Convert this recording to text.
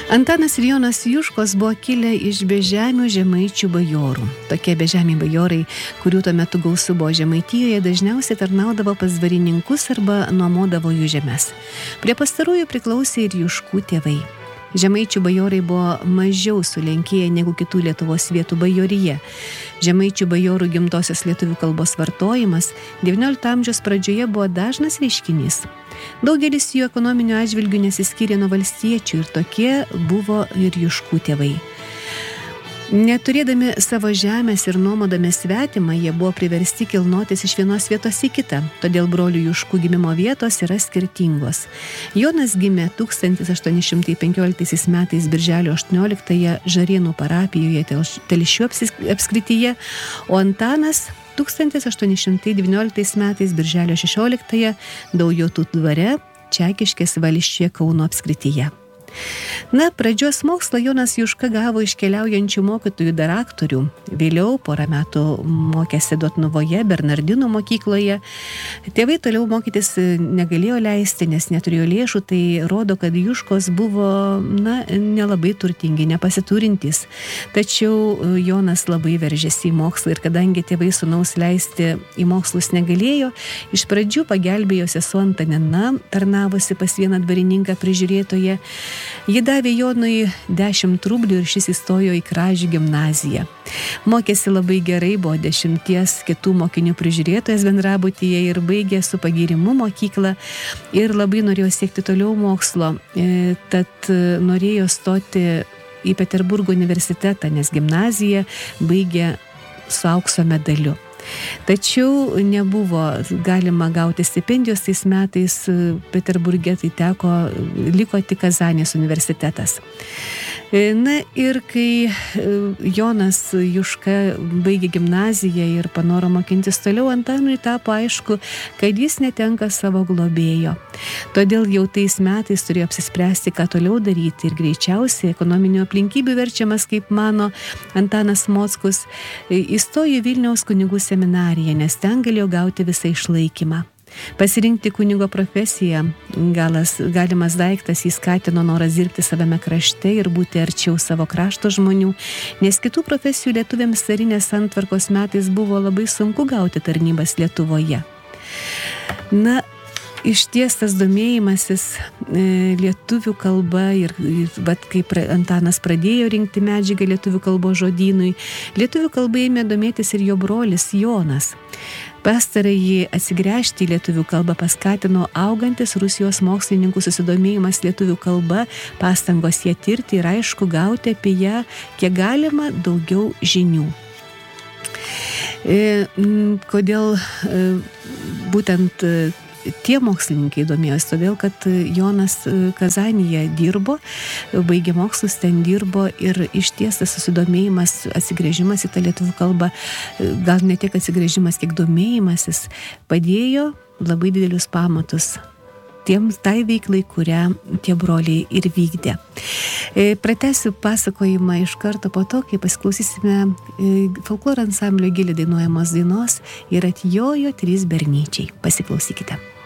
Antanas ir Jonas Juškos buvo kilę iš bežemių žemaičių bajorų. Tokie bežemiai bajorai, kurių tuo metu gausu buvo Žemaitijoje, dažniausiai tarnaudavo pas dvarininkus arba nuomodavo jų žemes. Prie pastarųjų priklausė ir Juškų tėvai. Žemaičių bajorai buvo mažiau sulenkėję negu kitų Lietuvos vietų bajorija. Žemaičių bajorų gimtosios lietuvių kalbos vartojimas XIX amžiaus pradžioje buvo dažnas reiškinys. Daugelis jų ekonominių atžvilgių nesiskyrė nuo valstiečių ir tokie buvo ir Juškų tėvai. Neturėdami savo žemės ir nuomodami svetimą, jie buvo priversti kilnotis iš vienos vietos į kitą, todėl brolių Juškų gimimo vietos yra skirtingos. Jonas gimė 1815 metais birželio 18-ąją Žarėnų parapijoje Telšių apskrityje, o Antanas 1819 metais birželio 16-ąją Daujotų dvare Čekiškės valsčiuje Kauno apskrityje. Pradžios mokslą Jonas Juška gavo iš keliaujančių mokytojų daraktorių. Vėliau porą metų mokėsi Dotnuvoje, Bernardinų mokykloje. Tėvai toliau mokytis negalėjo leisti, nes neturėjo lėšų, tai rodo, kad Juškos buvo nelabai turtingi, nepasiturintys. Tačiau Jonas labai veržėsi į mokslą ir kadangi tėvai sūnaus leisti į mokslus negalėjo, iš pradžių pagelbėjo sesuo Antanina, tarnavusi pas vieną dvarininką prižiūrėtoje. Ji davė Jonui 10 rublių ir šis įstojo į Kražių gimnaziją. Mokėsi labai gerai, buvo 10 kitų mokinių prižiūrėtojas bendrabutyje ir baigė su pagyrimu mokyklą ir labai norėjo siekti toliau mokslo. Tad norėjo stoti į Peterburgo universitetą, nes gimnaziją baigė su aukso medaliu. Tačiau nebuvo galima gauti stipendijos tais metais Peterburge, tai liko tik Kazanės universitetas. Ir kai Jonas Juška baigė gimnaziją ir panoro mokintis toliau, Antanui tapo aišku, kad jis netenka savo globėjo. Todėl jau tais metais turėjo apsispręsti, ką toliau daryti ir greičiausiai ekonominių aplinkybių verčiamas, kaip mano Antanas Mockus, įstojo į Vilniaus kunigų seminariją, nes ten galėjo gauti visą išlaikymą. Pasirinkti kunigo profesiją galimas daiktas, jis skatino noras dirbti savame krašte ir būti arčiau savo krašto žmonių, nes kitų profesijų lietuviams carinės santvarkos metais buvo labai sunku gauti tarnybas Lietuvoje. Išties tas domėjimasis lietuvių kalba ir kaip Antanas pradėjo rinkti medžiagą lietuvių kalbos žodynui, lietuvių kalba ėmė domėtis ir jo brolis Jonas. Pastarąjį atsigręžti į lietuvių kalbą paskatino augantis Rusijos mokslininkų susidomėjimas lietuvių kalba, pastangos ją tirti ir aišku gauti apie ją kiek galima daugiau žinių. Kodėl būtent tie mokslininkai domėjosi? Todėl, kad Jonas Kazanėje dirbo, baigė mokslus, ten dirbo ir išties tas susidomėjimas, atsigręžimas į tą lietuvių kalbą, gal ne tiek atsigręžimas, kiek domėjimasis, padėjo labai didelius pamatus tai veiklai, kurią tie broliai ir vykdė. Pratęsiu pasakojimą iš karto po to, kai pasiklausysime folkloro ansamblio Gilė dainuojamos dainos ir atjojo 3 berničiai. Pasiklausykite.